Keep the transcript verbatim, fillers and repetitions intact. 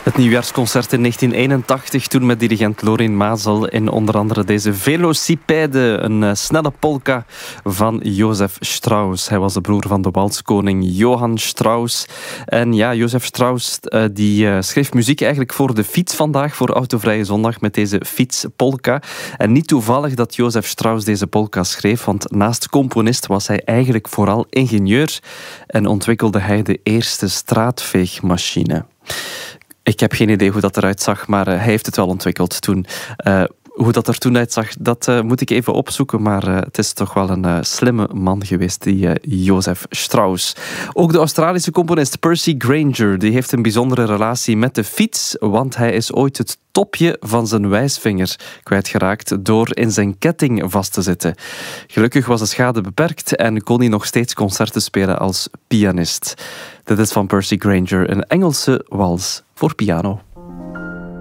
Het nieuwjaarsconcert in negentien eenentachtig, toen met dirigent Lorin Maazel in onder andere deze Velocipede, een uh, snelle polka van Josef Strauss. Hij was de broer van de walskoning Johann Strauss. En ja, Josef Strauss uh, die uh, schreef muziek eigenlijk voor de fiets vandaag, voor Autovrije Zondag, met deze fietspolka. En niet toevallig dat Josef Strauss deze polka schreef, want naast componist was hij eigenlijk vooral ingenieur en ontwikkelde hij de eerste straatveegmachine. Ik heb geen idee hoe dat eruit zag, maar uh, hij heeft het wel ontwikkeld toen. Uh, hoe dat er toen uitzag, dat uh, moet ik even opzoeken, maar uh, het is toch wel een uh, slimme man geweest, die uh, Josef Strauss. Ook de Australische componist Percy Grainger, die heeft een bijzondere relatie met de fiets, want hij is ooit het topje van zijn wijsvinger kwijtgeraakt door in zijn ketting vast te zitten. Gelukkig was de schade beperkt en kon hij nog steeds concerten spelen als pianist. Dit is van Percy Grainger, een Engelse wals voor piano.